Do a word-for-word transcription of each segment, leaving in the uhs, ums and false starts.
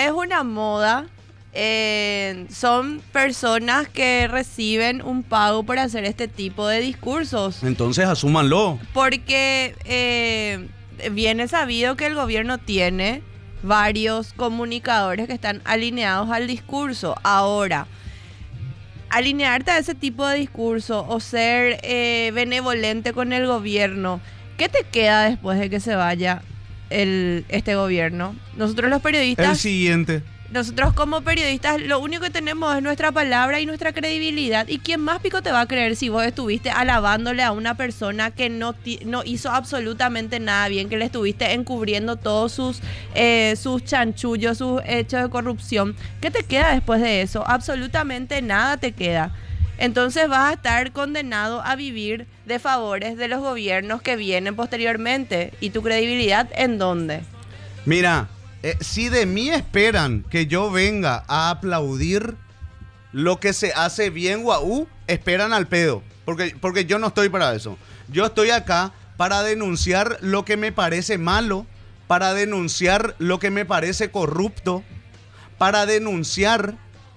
es una moda. Eh, son personas que reciben un pago por hacer este tipo de discursos. Entonces asúmanlo. Porque eh, viene sabido que el gobierno tiene varios comunicadores que están alineados al discurso. Ahora, alinearte a ese tipo de discurso o ser eh, benevolente con el gobierno, ¿qué te queda después de que se vaya el, este gobierno? Nosotros los periodistas... El siguiente. Nosotros como periodistas lo único que tenemos es nuestra palabra y nuestra credibilidad. ¿Y quién más pico te va a creer si vos estuviste alabándole a una persona que no, no hizo absolutamente nada bien, que le estuviste encubriendo todos sus, eh, sus chanchullos, sus hechos de corrupción? ¿Qué te queda después de eso? Absolutamente nada te queda. Entonces vas a estar condenado a vivir de favores de los gobiernos que vienen posteriormente. ¿Y tu credibilidad en dónde? Mira... Eh, si de mí esperan que yo venga a aplaudir lo que se hace bien, guau, esperan al pedo. Porque, porque yo no estoy para eso. Yo estoy acá para denunciar lo que me parece malo, para denunciar lo que me parece corrupto, para denunciar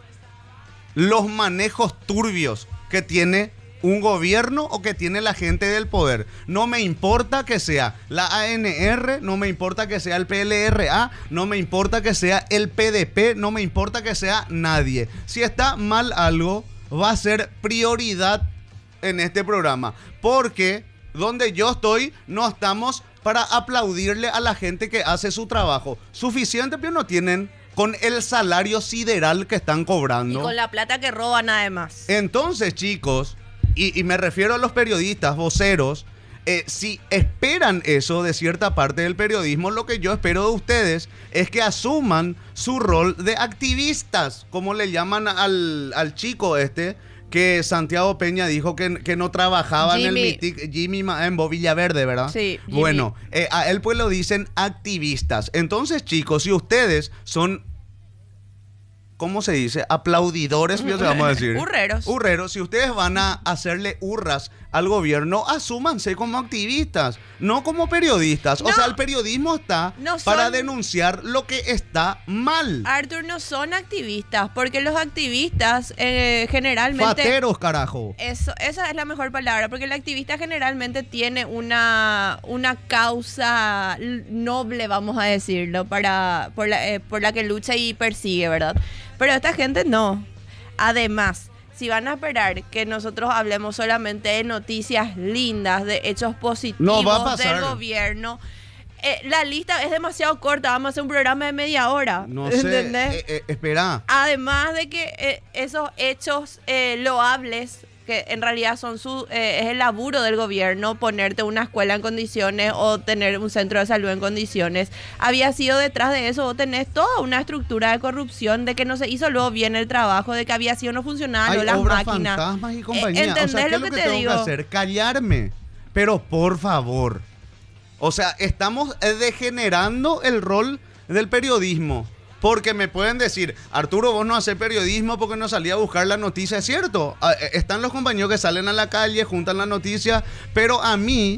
los manejos turbios que tiene un gobierno o que tiene la gente del poder. No me importa que sea la A N R, no me importa que sea el P L R A, no me importa que sea el P D P, no me importa que sea nadie. Si está mal algo, va a ser prioridad en este programa. Porque donde yo estoy, no estamos para aplaudirle a la gente que hace su trabajo. Suficiente, pero no tienen con el salario sideral que están cobrando. Y con la plata que roban además. Entonces, chicos... Y, y me refiero a los periodistas, voceros, eh, si esperan eso de cierta parte del periodismo, lo que yo espero de ustedes es que asuman su rol de activistas, como le llaman al, al chico este, que Santiago Peña dijo que, que no trabajaba Jimmy. en el Mitic, Jimmy en Villaverde, ¿verdad? Sí, Jimmy. Bueno, eh, a él pues lo dicen activistas. Entonces, chicos, si ustedes son... ¿Cómo se dice? Aplaudidores, yo te vamos a decir. Hurreros. Hurreros. Si ustedes van a hacerle hurras al gobierno, asúmanse como activistas, no como periodistas. No, o sea, el periodismo está no son, para denunciar lo que está mal. Arthur, no son activistas, porque los activistas eh, generalmente... Fateros, carajo. Eso, esa es la mejor palabra, porque el activista generalmente tiene una, una causa noble, vamos a decirlo, para, por, la, eh, por la que lucha y persigue, ¿verdad? Pero esta gente no. Además, si van a esperar que nosotros hablemos solamente de noticias lindas, de hechos positivos no va a pasar. del gobierno, eh, la lista es demasiado corta. Vamos a hacer un programa de media hora. No sé, ¿entendés? Eh, eh, espera. Además de que eh, esos hechos eh, loables, que en realidad son su eh, es el laburo del gobierno, ponerte una escuela en condiciones o tener un centro de salud en condiciones, había sido detrás de eso, vos tenés toda una estructura de corrupción, de que no se hizo luego bien el trabajo, de que había sido no funcionaba las máquinas. Fantasmas y compañía. Eh, ¿entendés o sea, ¿qué lo es lo que que, te tengo digo? que hacer? Callarme. Pero por favor. O sea, estamos degenerando el rol del periodismo. Porque me pueden decir, Arturo, vos no haces periodismo porque no salí a buscar la noticia. Es cierto, están los compañeros que salen a la calle, juntan la noticia, pero a mí,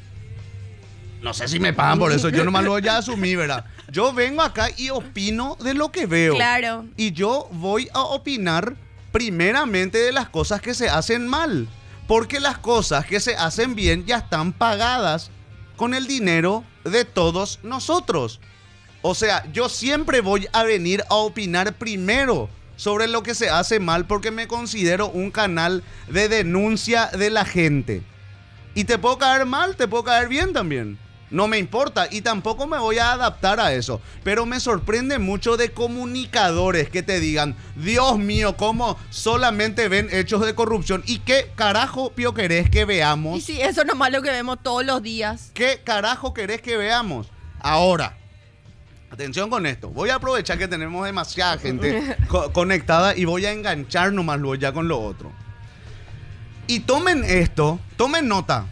no sé si me pagan por eso, yo nomás lo voy a asumir, ¿verdad? Yo vengo acá y opino de lo que veo. Claro. Y yo voy a opinar primeramente de las cosas que se hacen mal. Porque las cosas que se hacen bien ya están pagadas con el dinero de todos nosotros. O sea, yo siempre voy a venir a opinar primero sobre lo que se hace mal porque me considero un canal de denuncia de la gente. Y te puedo caer mal, te puedo caer bien también. No me importa y tampoco me voy a adaptar a eso. Pero me sorprende mucho de comunicadores que te digan, Dios mío, cómo solamente ven hechos de corrupción. ¿Y qué carajo, Pío, querés que veamos? Y sí, eso nomás lo que vemos todos los días. ¿Qué carajo querés que veamos? Ahora... Atención con esto. Voy a aprovechar que tenemos demasiada gente co- conectada y voy a enganchar nomás luego ya con lo otro. Y tomen esto, tomen nota.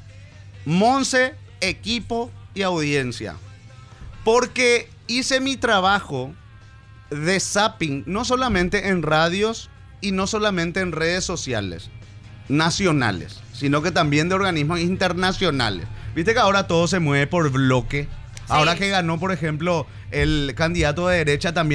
Monse, equipo y audiencia. Porque hice mi trabajo de zapping, no solamente en radios y no solamente en redes sociales nacionales, sino que también de organismos internacionales. Viste que ahora todo se mueve por bloque. Sí. Ahora que ganó, por ejemplo, el candidato de derecha también